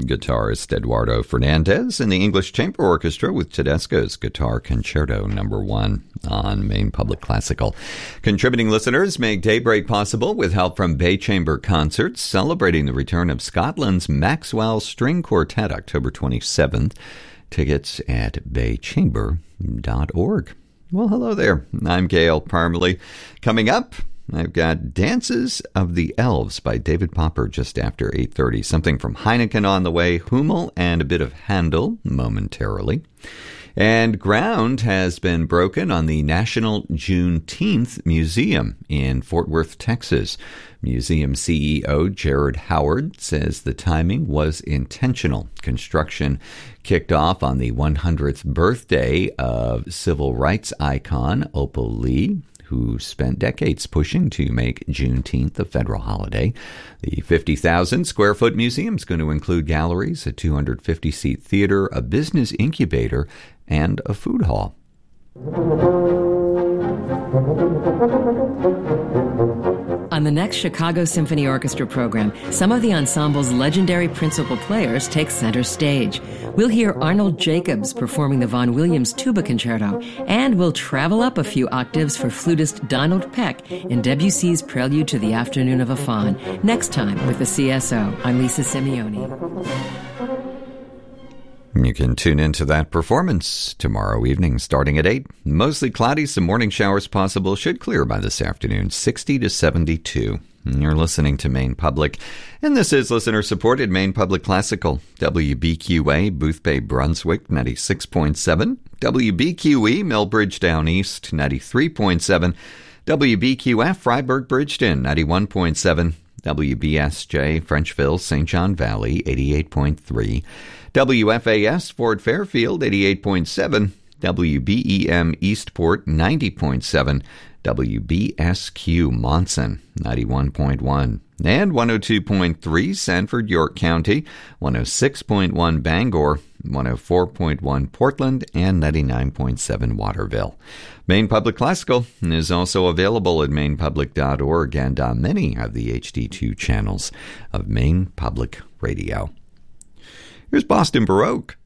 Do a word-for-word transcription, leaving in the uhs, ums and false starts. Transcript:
guitarist Eduardo Fernandez and the English Chamber Orchestra with Tedesco's Guitar Concerto Number One on Maine Public Classical. Contributing listeners make Daybreak possible with help from Bay Chamber Concerts, celebrating the return of Scotland's Maxwell String Quartet, October twenty-seventh. Tickets at bay chamber dot org. Well, hello there. I'm Gail Parmalee. Coming up, I've got Dances of the Elves by David Popper just after eight thirty. Something from Heineken on the way, Hummel, and a bit of Handel momentarily. And ground has been broken on the National Juneteenth Museum in Fort Worth, Texas. Museum C E O Jared Howard says the timing was intentional. Construction kicked off on the one hundredth birthday of civil rights icon Opal Lee, who spent decades pushing to make Juneteenth a federal holiday. The fifty thousand square foot museum is going to include galleries, a two hundred fifty seat theater, a business incubator, and a food hall. On the next Chicago Symphony Orchestra program, some of the ensemble's legendary principal players take center stage. We'll hear Arnold Jacobs performing the Vaughan Williams Tuba Concerto, and we'll travel up a few octaves for flutist Donald Peck in Debussy's Prelude to the Afternoon of a Faun. Next time with the C S O, I'm Lisa Simeone. You can tune into that performance tomorrow evening starting at eight. Mostly cloudy, some morning showers possible. Should clear by this afternoon, sixty to seventy-two. You're listening to Maine Public, and this is listener-supported Maine Public Classical. W B Q A, Boothbay, Brunswick, ninety-six point seven. W B Q E, Millbridge Down East, ninety-three point seven. W B Q F, Freiburg, Bridgeton, ninety-one point seven. W B S J, Frenchville, Saint John Valley, eighty-eight point three. W F A S, Fort Fairfield, eighty-eight point seven. W B E M, Eastport, ninety point seven. W B S Q, Monson, ninety-one point one. And one oh two point three, Sanford, York County, one oh six point one, Bangor, one oh four point one, Portland, and ninety-nine point seven, Waterville. Maine Public Classical is also available at maine public dot org and on many of the H D two channels of Maine Public Radio. Here's Boston Baroque.